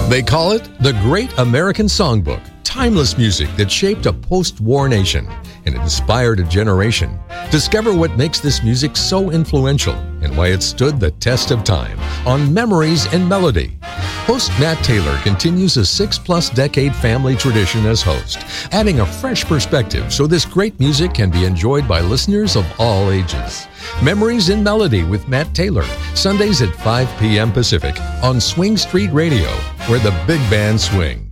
They call it the Great American Songbook, timeless music that shaped a post-war nation and inspired a generation. Discover what makes this music so influential and why it stood the test of time on Memories in Melody. Host Matt Taylor continues a 6+ decade family tradition as host, adding a fresh perspective so this great music can be enjoyed by listeners of all ages. Memories in Melody with Matt Taylor, Sundays at 5 p.m. Pacific on Swing Street Radio, where the big band swing.